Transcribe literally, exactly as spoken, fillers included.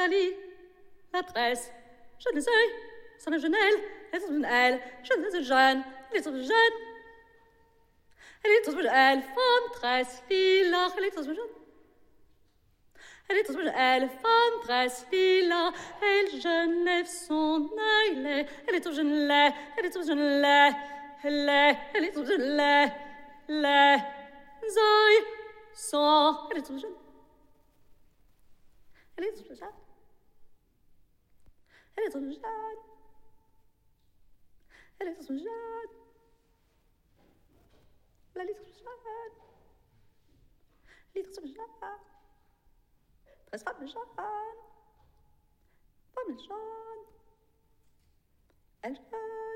Nathalie, la tresse, je ne sais, sans le jeune elle, elle est toute elle, je ne sais jeune, elle est toute jeune. Elle est toute elle, femme tresse, lilas, elle est toute jeune. Elle est toute elle, femme tresse, lilas, elle jeune lève son œil laid, elle est toute jeune laid, elle est toute jeune laid, laid, elle est toute jeune laid, laid, zoi, son, elle est toute jeune. Elle est toute jeune. Elle est toute jeune. Elle est toute jeune. La litre jeune. Litre jeune. Treize femmes jeunes. Femmes jeunes. Elle jeune.